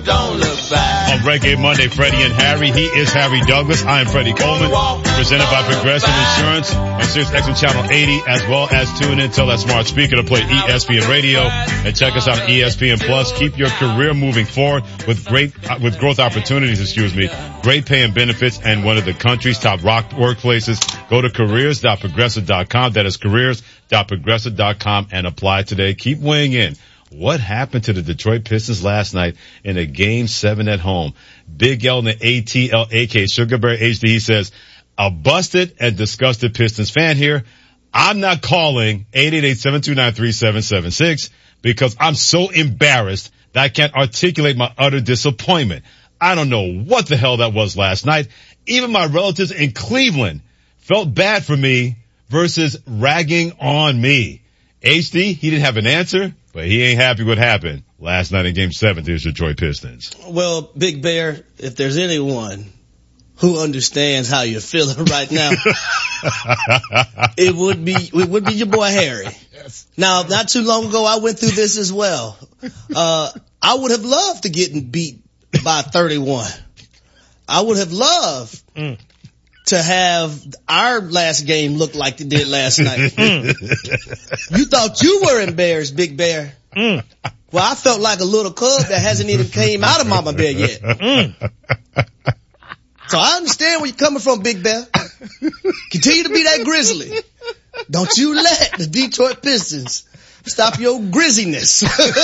don't look back. On Reggae Monday, Freddie and Harry. He is Harry Douglas. I am Freddie Coleman. Presented by Progressive Insurance on Sirius XM Channel 80, as well as tune in, tell that smart speaker to play ESPN Radio, and check us out on ESPN Plus. Keep your career moving forward with growth opportunities, great pay and benefits, and one of the country's top rock workplaces. Go to careers.progressive.com. That is careers.progressive.com and apply today. Keep weighing in. What happened to the Detroit Pistons last night in a Game 7 at home? Big L in the ATL, AK Sugar Bear HD, he says, a busted and disgusted Pistons fan here. I'm not calling 888-729-3776 because I'm so embarrassed that I can't articulate my utter disappointment. I don't know what the hell that was last night. Even my relatives in Cleveland felt bad for me versus ragging on me. HD, he didn't have an answer, but he ain't happy what happened last night in Game 7 to the Detroit Pistons. Well, Big Bear, if there's anyone who understands how you're feeling right now, it would be your boy Harry. Yes. Now, not too long ago, I went through this as well. I would have loved to get beat by 31. I would have loved to have our last game look like it did last night. You thought you were embarrassed, Big Bear. Well, I felt like a little cub that hasn't even came out of mama bear yet. So I understand where you're coming from, Big Bear. Continue to be that grizzly. Don't you let the Detroit Pistons stop your grizziness.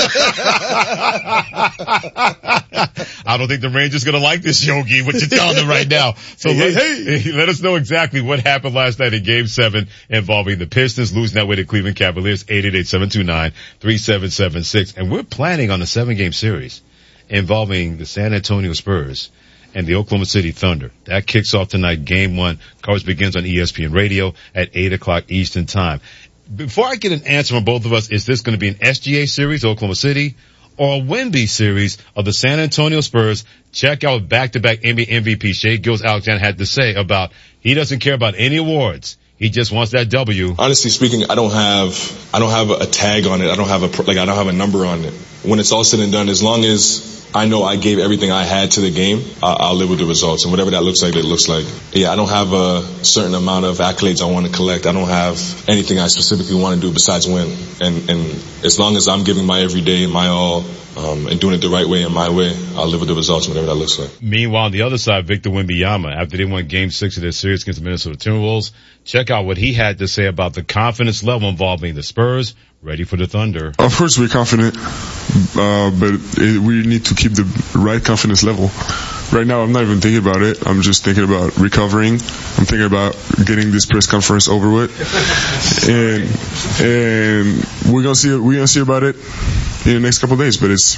I don't think the Rangers going to like this, Yogi, what you're telling them right now. So let us know exactly what happened last night in Game 7 involving the Pistons losing that way to Cleveland Cavaliers, 888-729-3776. And we're planning on a 7-game series involving the San Antonio Spurs and the Oklahoma City Thunder. That kicks off tonight. Game 1. Coverage begins on ESPN Radio at 8 o'clock Eastern Time. Before I get an answer from both of us, is this going to be an SGA series, Oklahoma City, or a Wemby series of the San Antonio Spurs? Check out back-to-back NBA MVP Shai Gilgeous-Alexander had to say about he doesn't care about any awards. He just wants that W. Honestly speaking, I don't have a tag on it. I don't have a number on it. When it's all said and done, as long as I know I gave everything I had to the game, I'll live with the results. And whatever that looks like, it looks like. Yeah, I don't have a certain amount of accolades I want to collect. I don't have anything I specifically want to do besides win. And as long as I'm giving my everyday, my all, and doing it the right way and my way, I'll live with the results, whatever that looks like. Meanwhile, on the other side, Victor Wembanyama, after they won Game 6 of their series against the Minnesota Timberwolves, check out what he had to say about the confidence level involving the Spurs ready for the Thunder. Of course we're confident, but we need to keep the right confidence level. Right now I'm not even thinking about it. I'm just thinking about recovering. I'm thinking about getting this press conference over with. And we're gonna see about it in the next couple of days, but it's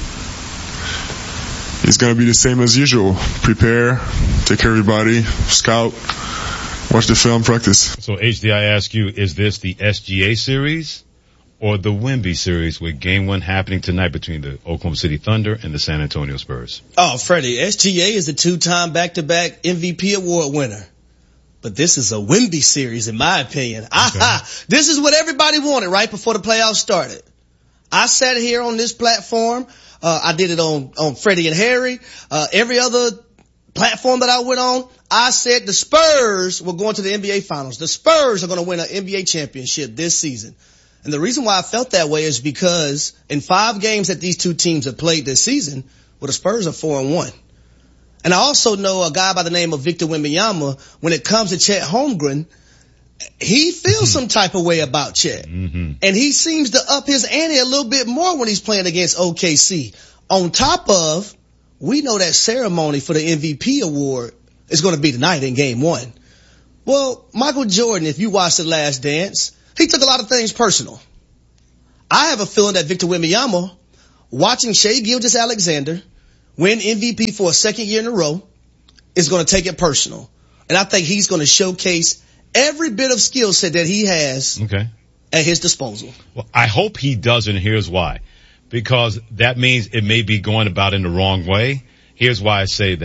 gonna be the same as usual. Prepare, take care of everybody, scout, watch the film, practice. So HD, I ask you, is this the SGA series or the Wemby series with Game 1 happening tonight between the Oklahoma City Thunder and the San Antonio Spurs? Oh, Freddie, SGA is a 2-time back-to-back MVP award winner. But this is a Wemby series, in my opinion. Okay. This is what everybody wanted right before the playoffs started. I sat here on this platform. I did it on Freddie and Harry. Every other platform that I went on, I said the Spurs were going to the NBA Finals. The Spurs are going to win an NBA championship this season. And the reason why I felt that way is because in 5 games that these two teams have played this season, well, the Spurs are 4-1. And I also know a guy by the name of Victor Wembanyama. When it comes to Chet Holmgren, he feels some type of way about Chet. Mm-hmm. And he seems to up his ante a little bit more when he's playing against OKC. On top of, we know that ceremony for the MVP award is going to be tonight in Game 1. Well, Michael Jordan, if you watch The Last Dance, he took a lot of things personal. I have a feeling that Victor Wembanyama, watching Shai Gilgeous-Alexander win MVP for a second year in a row, is going to take it personal. And I think he's going to showcase every bit of skill set that he has at his disposal. Well, I hope he doesn't. Here's why. Because that means it may be going about in the wrong way. Here's why I say that.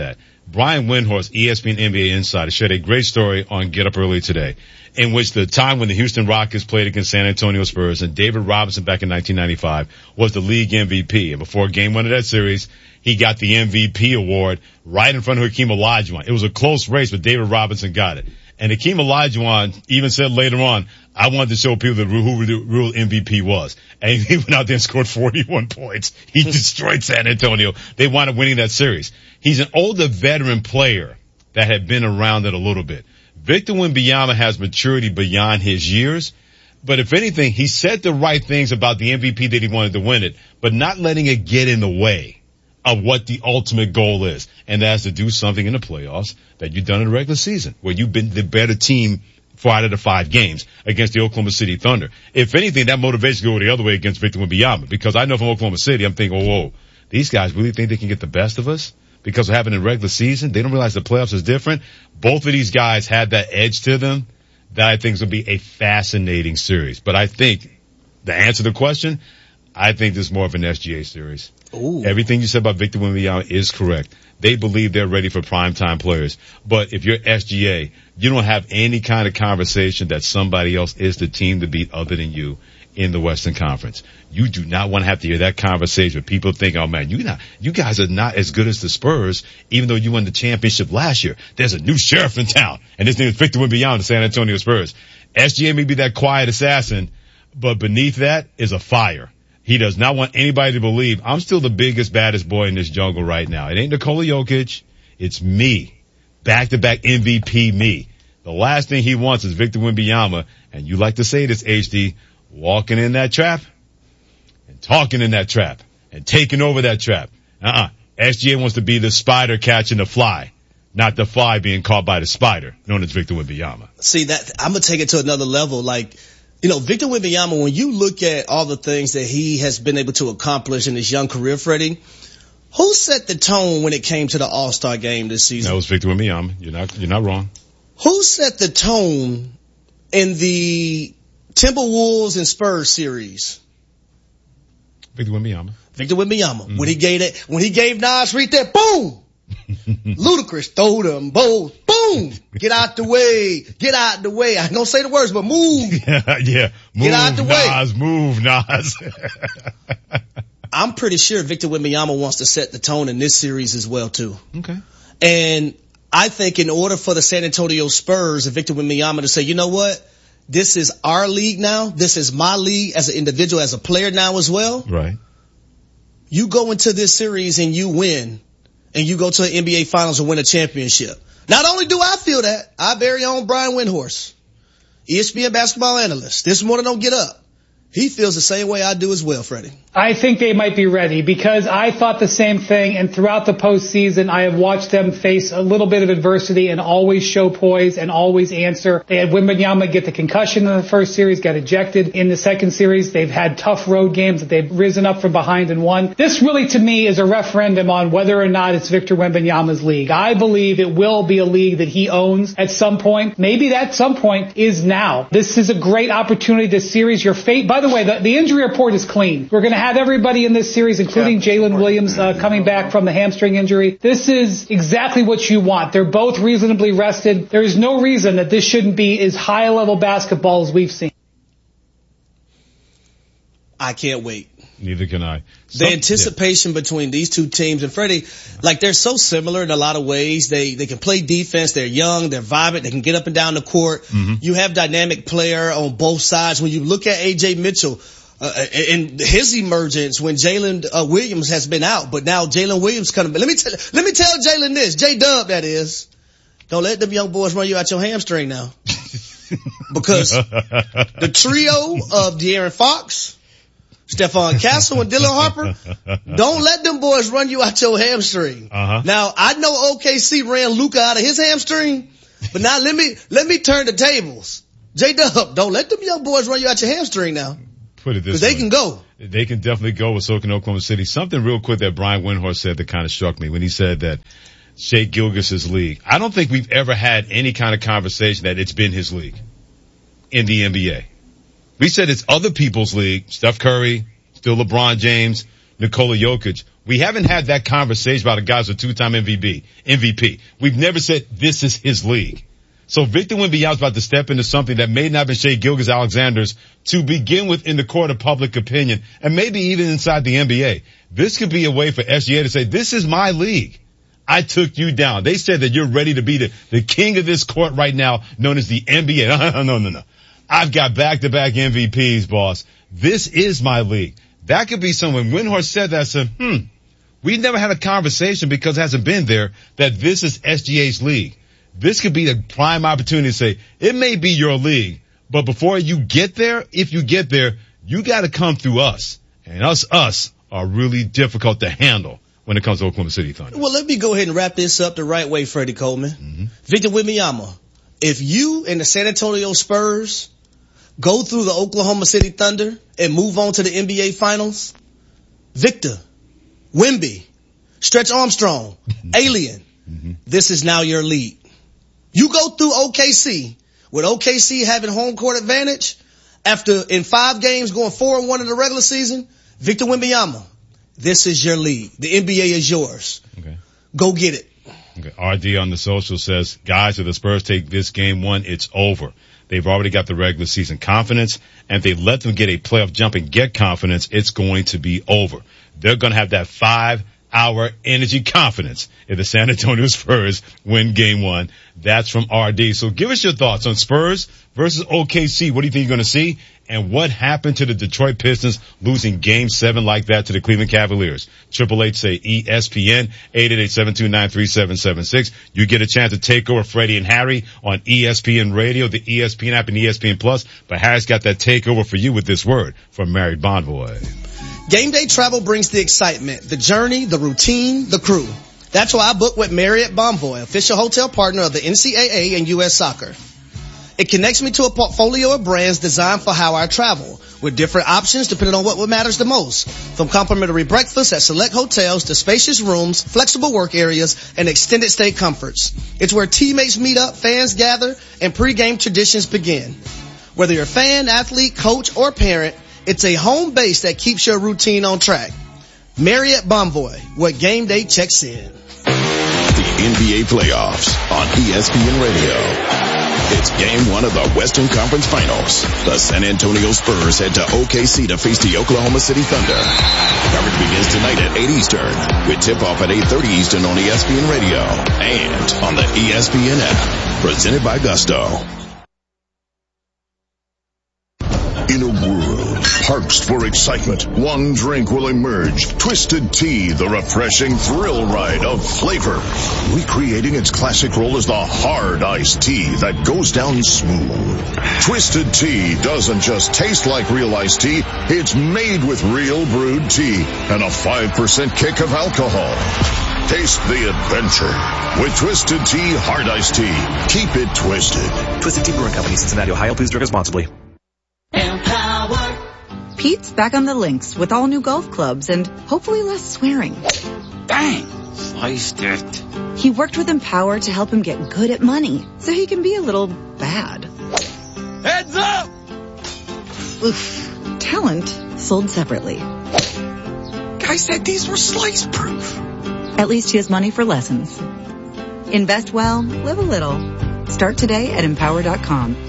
Brian Windhorst, ESPN NBA insider, shared a great story on Get Up Early today, in which the time when the Houston Rockets played against San Antonio Spurs and David Robinson back in 1995 was the league MVP. And before game one of that series, he got the MVP award right in front of Hakeem Olajuwon. It was a close race, but David Robinson got it. And Hakeem Olajuwon even said later on, I wanted to show people who the real MVP was. And he went out there and scored 41 points. He destroyed San Antonio. They wound up winning that series. He's an older veteran player that had been around it a little bit. Victor Wembanyama has maturity beyond his years. But if anything, he said the right things about the MVP that he wanted to win it, but not letting it get in the way of what the ultimate goal is. And that's to do something in the playoffs that you've done in the regular season, where you've been the better team 4 out of the 5 games against the Oklahoma City Thunder. If anything, that motivation go the other way against Victor Wembanyama, because I know from Oklahoma City, I'm thinking, whoa, these guys really think they can get the best of us because of having a regular season. They don't realize the playoffs is different. Both of these guys had that edge to them that I think is going to be a fascinating series. But I think the answer to the question, I think this is more of an SGA series. Ooh. Everything you said about Victor Wembanyama is correct. They believe they're ready for primetime players. But if you're SGA, you don't have any kind of conversation that somebody else is the team to beat other than you in the Western Conference. You do not want to have to hear that conversation with people think, oh man, you guys are not as good as the Spurs, even though you won the championship last year. There's a new sheriff in town, and his name is Victor Wembanyama, the San Antonio Spurs. SGA may be that quiet assassin, but beneath that is a fire. He does not want anybody to believe I'm still the biggest, baddest boy in this jungle right now. It ain't Nikola Jokic. It's me. Back-to-back MVP me. The last thing he wants is Victor Wembanyama, and you like to say this, HD, walking in that trap and talking in that trap and taking over that trap. SGA wants to be the spider catching the fly, not the fly being caught by the spider, known as Victor Wembanyama. See, that I'm going to take it to another level. Like, you know, Victor Wembanyama, when you look at all the things that he has been able to accomplish in his young career, Freddie, who set the tone when it came to the All-Star game this season? That was Victor Wembanyama. You're not wrong. Who set the tone in the Timberwolves and Spurs series? Victor Wembanyama. Victor Wembanyama. Mm-hmm. When he gave Nas Reed that, boom! Ludacris throw them both. Boom! Get out the way. Get out the way. I ain't gonna say the words, but move. Yeah. Move, get out the Nas, way. Move, Nas. I'm pretty sure Victor Wembanyama wants to set the tone in this series as well, too. Okay. And I think in order for the San Antonio Spurs and Victor Wembanyama to say, you know what? This is our league now. This is my league as an individual, as a player now as well. Right. You go into this series and you win, and you go to the NBA Finals and win a championship. Not only do I feel that, our very own Brian Windhorst, ESPN basketball analyst, this morning on Get Up, he feels the same way I do as well, Freddie. I think they might be ready because I thought the same thing, and throughout the postseason, I have watched them face a little bit of adversity and always show poise and always answer. They had Wembanyama get the concussion in the first series, got ejected in the second series. They've had tough road games that they've risen up from behind and won. This really, to me, is a referendum on whether or not it's Victor Wembanyama's league. I believe it will be a league that he owns at some point. Maybe that some point is now. This is a great opportunity to series your fate. By the way, the injury report is clean. We're going to have everybody in this series, including Jalen Williams, coming back from the hamstring injury. This is exactly what you want. They're both reasonably rested. There is no reason that this shouldn't be as high a level basketball as we've seen. I can't wait. Neither can I. The anticipation between these two teams, and Freddie, like they're so similar in a lot of ways. They can play defense. They're young. They're vibrant. They can get up and down the court. Mm-hmm. You have dynamic player on both sides. When you look at A.J. Mitchell, and his emergence when Jalen Williams has been out, but now Jalen Williams coming. Let me tell Jalen this, J-Dub that is. Don't let them young boys run you out your hamstring now. Because the trio of De'Aaron Fox, Stephon Castle, and Dylan Harper, don't let them boys run you out your hamstring. Uh-huh. Now, I know OKC ran Luka out of his hamstring, but now let me turn the tables. J-Dub, don't let them young boys run you out your hamstring now. Put it this way. Because they can go. They can definitely go with soaking Oklahoma City. Something real quick that Brian Windhorst said that kind of struck me when he said that Shai Gilgeous' league. I don't think we've ever had any kind of conversation that it's been his league in the NBA. We said it's other people's league. Steph Curry, still LeBron James, Nikola Jokic. We haven't had that conversation about a guy who's a two-time MVP. We've never said this is his league. So Victor Wembanyama is about to step into something that may not have been Shai Gilgeous-Alexander's to begin with in the court of public opinion, and maybe even inside the NBA. This could be a way for SGA to say, this is my league. I took you down. They said that you're ready to be the king of this court right now, known as the NBA. No. I've got back-to-back MVPs, boss. This is my league. That could be someone. Windhorst said that, I said, we never had a conversation because it hasn't been there that this is SGA's league. This could be a prime opportunity to say, it may be your league, but before you get there, if you get there, you got to come through us. And us are really difficult to handle when it comes to Oklahoma City Thunder. Well, let me go ahead and wrap this up the right way, Freddie Coleman. Mm-hmm. Victor Wembanyama, if you and the San Antonio Spurs go through the Oklahoma City Thunder and move on to the NBA Finals, Victor, Wemby, Stretch Armstrong, Alien, this is now your league. You go through OKC, with OKC having home court advantage, after in 5 games going 4-1 in the regular season, Victor Wembanyama, this is your league. The NBA is yours. Okay. Go get it. Okay. RD on the social says, guys, if the Spurs take this game 1, it's over. They've already got the regular season confidence, and if they let them get a playoff jump and get confidence, it's going to be over. They're going to have that 5-hour energy confidence if the San Antonio Spurs win game 1. That's from RD. So give us your thoughts on Spurs versus OKC. What do you think you're going to see? And what happened to the Detroit Pistons losing game 7 like that to the Cleveland Cavaliers? 888 say ESPN, 888-729-3776. You get a chance to take over Freddie and Harry on ESPN Radio, the ESPN app, and ESPN Plus. But Harry's got that takeover for you with this word from Married Bonvoy. Game day travel brings the excitement, the journey, the routine, the crew. That's why I book with Marriott Bonvoy, official hotel partner of the NCAA and U.S. Soccer. It connects me to a portfolio of brands designed for how I travel, with different options depending on what matters the most. From complimentary breakfasts at select hotels to spacious rooms, flexible work areas, and extended stay comforts. It's where teammates meet up, fans gather, and pregame traditions begin. Whether you're a fan, athlete, coach, or parent, it's a home base that keeps your routine on track. Marriott Bonvoy, where game day checks in. The NBA playoffs on ESPN Radio. It's game 1 of the Western Conference Finals. The San Antonio Spurs head to OKC to face the Oklahoma City Thunder. Coverage begins tonight at 8 Eastern, with tip-off at 8:30 Eastern on ESPN Radio and on the ESPN app. Presented by Gusto. In a world parched for excitement, one drink will emerge. Twisted Tea, the refreshing thrill ride of flavor. Recreating its classic role as the hard iced tea that goes down smooth. Twisted Tea doesn't just taste like real iced tea, it's made with real brewed tea and a 5% kick of alcohol. Taste the adventure with Twisted Tea Hard Iced Tea. Keep it twisted. Twisted Tea Brewing Company, Cincinnati, Ohio. Please drink responsibly. Pete's back on the links with all new golf clubs and hopefully less swearing. Bang! Sliced it. He worked with Empower to help him get good at money so he can be a little bad. Heads up! Oof. Talent sold separately. Guy said these were slice proof. At least he has money for lessons. Invest well, live a little. Start today at Empower.com.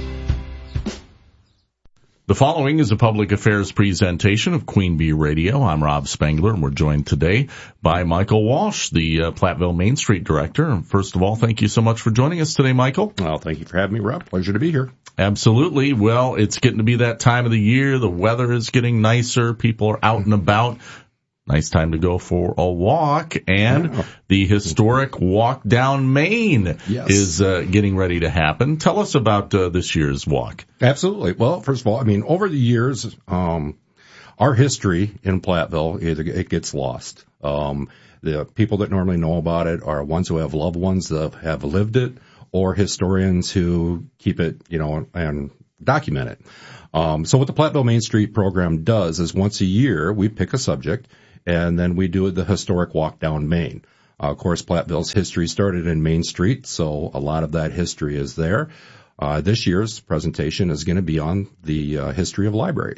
The following is a public affairs presentation of Queen Bee Radio. I'm Rob Spangler, and we're joined today by Michael Walsh, the Platteville Main Street Director. First of all, thank you so much for joining us today, Michael. Well, thank you for having me, Rob. Pleasure to be here. Absolutely. Well, it's getting to be that time of the year. The weather is getting nicer. People are out and about. Nice time to go for a walk, and the historic walk down Main is getting ready to happen. Tell us about this year's walk. Absolutely. Well, first of all, I mean, over the years, our history in Platteville, it gets lost. The people that normally know about it are ones who have loved ones that have lived it, or historians who keep it, and document it. So what the Platteville Main Street program does is once a year we pick a subject, and then we do the historic walk down Main. Of course, Platteville's history started in Main Street, so a lot of that history is there. This year's presentation is going to be on the history of libraries.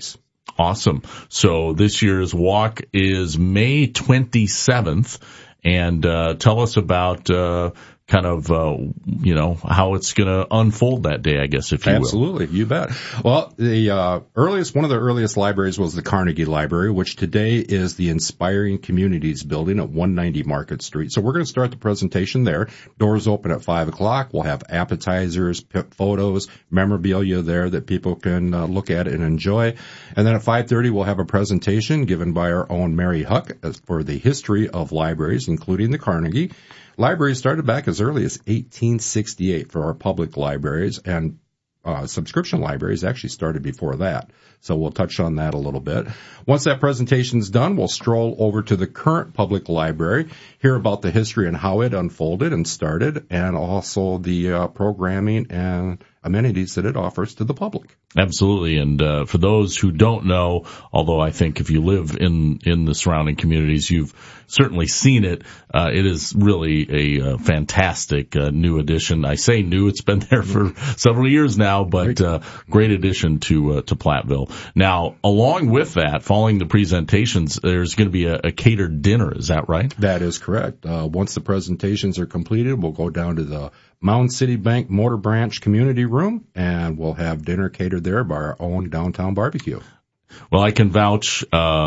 Awesome. So this year's walk is May 27th. And tell us about kind of, how it's going to unfold that day, I guess, if you will. Absolutely, you bet. Well, one of the earliest libraries was the Carnegie Library, which today is the Inspiring Communities building at 190 Market Street. So we're going to start the presentation there. Doors open at 5 o'clock. We'll have appetizers, photos, memorabilia there that people can look at and enjoy. And then at 5:30, we'll have a presentation given by our own Mary Huck for the history of libraries, including the Carnegie. Libraries started back as early as 1868 for our public libraries, and subscription libraries actually started before that. So we'll touch on that a little bit. Once that presentation's done, we'll stroll over to the current public library, hear about the history and how it unfolded and started, and also the programming and amenities that it offers to the public. Absolutely. And for those who don't know, although I think if you live in the surrounding communities, you've certainly seen it. It is really a fantastic new addition. I say new; it's been there for several years now, but great addition to Platteville. Now, along with that, following the presentations, there's going to be a catered dinner. Is that right? That is correct. Once the presentations are completed, we'll go down to the Mound City Bank Motor Branch Community Room, and we'll have dinner catered there by our own Downtown Barbecue. Well, I can vouch.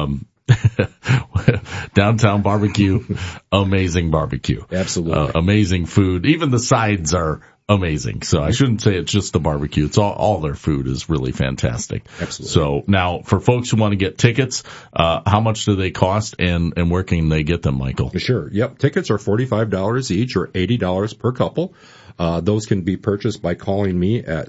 Downtown Barbecue, amazing barbecue. Absolutely. Amazing food. Even the sides are amazing. So I shouldn't say it's just the barbecue. It's all their food is really fantastic. Absolutely. So now for folks who want to get tickets, how much do they cost and where can they get them, Michael? Sure. Yep. Tickets are $45 each or $80 per couple. Those can be purchased by calling me at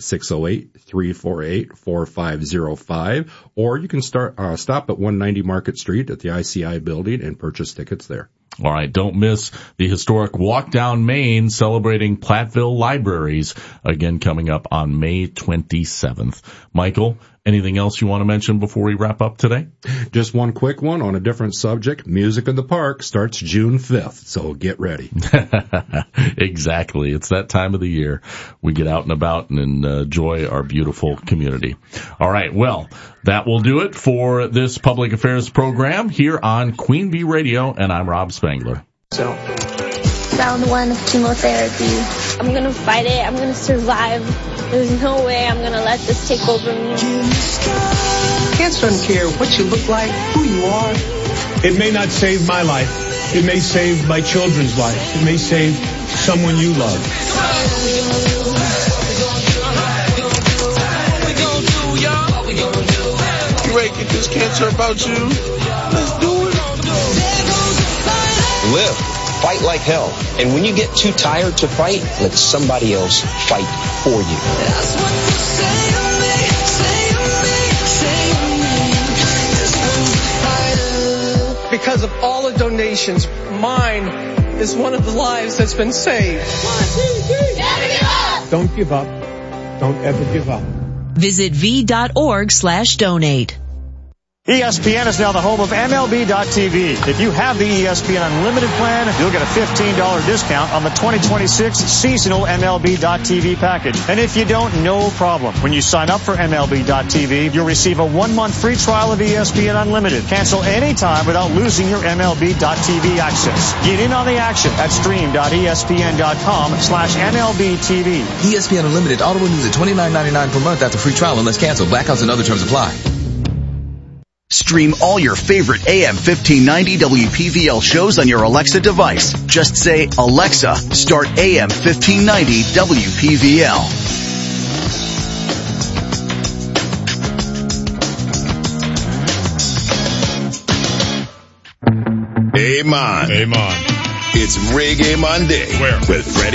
608-348-4505, or you can stop at 190 Market Street at the ICI building and purchase tickets there. All right, don't miss the historic Walk Down Main celebrating Platteville Libraries, again coming up on May 27th. Michael, anything else you want to mention before we wrap up today? Just one quick one on a different subject. Music in the Park starts June 5th, so get ready. Exactly. It's that time of the year. We get out and about and enjoy our beautiful community. All right, well, that will do it for this public affairs program here on Queen Bee Radio, and I'm Rob Spangler. So, round 1 of chemotherapy. I'm going to fight it. I'm going to survive. There's no way I'm going to let this take over me. Cancer doesn't care what you look like, who you are. It may not save my life. It may save my children's life. It may save someone you love. You ready to get this cancer about you? Let's do it. Live. Fight like hell. And when you get too tired to fight, let somebody else fight for you. That's what you say to me, Because of all the donations, mine is one of the lives that's been saved. 1, 2, 3. Never give up. Don't give up. Don't ever give up. Visit v.org/donate. ESPN is now the home of MLB.TV. If you have the ESPN Unlimited plan, you'll get a $15 discount on the 2026 seasonal MLB.TV package. And if you don't, no problem. When you sign up for MLB.TV, you'll receive a 1-month free trial of ESPN Unlimited. Cancel anytime without losing your MLB.TV access. Get in on the action at stream.espn.com/MLBTV. ESPN Unlimited auto renews at $29.99 per month after free trial unless canceled. Blackouts and other terms apply. Stream all your favorite AM 1590 WPVL shows on your Alexa device. Just say, Alexa, start AM 1590 WPVL. Amen. Amen. It's Reggae Monday. Where? With Freddie